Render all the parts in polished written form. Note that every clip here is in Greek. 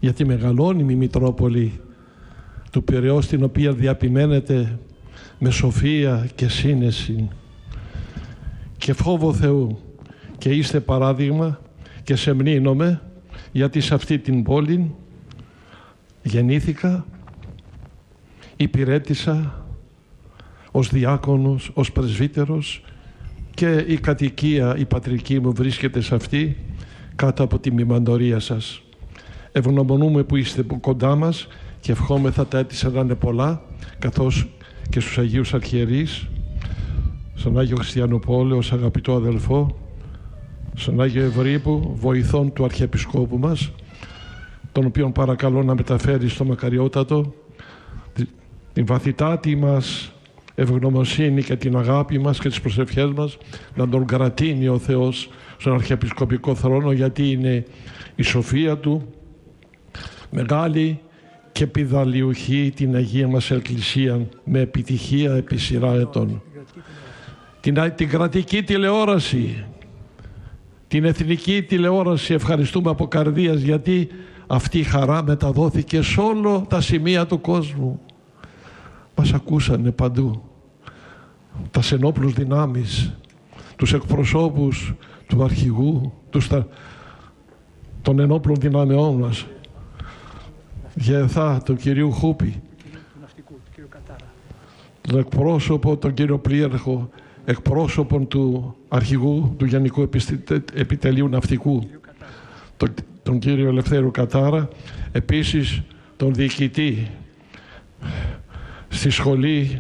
για τη μεγαλώνυμη Μητρόπολη του Πειραιώς, την οποία διαπημένεται με σοφία και σύνεση και φόβο Θεού, και είστε παράδειγμα και σε μνήνομαι, γιατί σε αυτή την πόλη γεννήθηκα, υπηρέτησα ως διάκονος, ως πρεσβύτερος, και η κατοικία η πατρική μου βρίσκεται σε αυτή, κάτω από τη μημαντορία σας. Ευγνωμονούμε που είστε κοντά μας και ευχόμεθα τα έτη να είναι πολλά, καθώς και στους Αγίους Αρχιερείς, στον Άγιο Χριστιανοπόλεο, ως αγαπητό αδελφό, στον Άγιο Ευρύπου, βοηθόν του Αρχιεπισκόπου μας, τον οποίον παρακαλώ να μεταφέρει στο Μακαριότατο την βαθυτάτη μας ευγνωμοσύνη και την αγάπη μας και τις προσευχές μας, να τον κρατήνει ο Θεός στον Αρχιεπισκοπικό θρόνο, γιατί είναι η σοφία Του μεγάλη και πηδαλιουχή την Αγία μας Εκκλησία με επιτυχία επί σειρά ετών. Την κρατική τηλεόραση, την εθνική τηλεόραση ευχαριστούμε από καρδίας, γιατί αυτή η χαρά μεταδόθηκε σε όλα τα σημεία του κόσμου. Μας ακούσανε παντού. Τα ενόπλους δυνάμεις, τους εκπροσώπους του αρχηγού, των ενόπλων δυνάμεών μας, Γεθά, τον κυρίου Χούπη, τον εκπρόσωπο, τον κύριο Πλήρχο, εκπρόσωπον του αρχηγού του Γενικού Επιτελείου Ναυτικού, τον κύριο Ελευθέρου Κατάρα, επίσης τον διοικητή στη Σχολή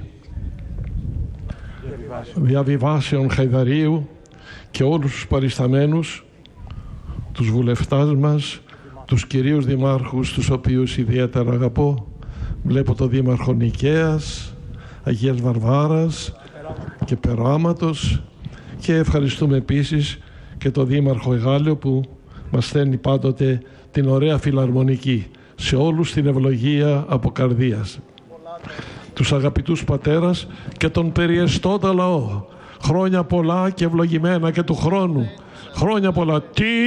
Διαβιβάσεων Χαϊδαρίου, και όλους τους παρισταμένους, τους βουλευτάς μας, τους κυρίους δημάρχους, τους οποίους ιδιαίτερα αγαπώ. Βλέπω τον Δήμαρχο Νικαίας, Αγίας Βαρβάρας και Περάματος, και ευχαριστούμε επίσης και τον Δήμαρχο Εγάλεο που μας στέλνει πάντοτε την ωραία φιλαρμονική. Σε όλους την ευλογία από καρδίας. Τους αγαπητούς πατέρας και τον περιεστώτα λαό. Χρόνια πολλά και ευλογημένα και του χρόνου. Χρόνια πολλά.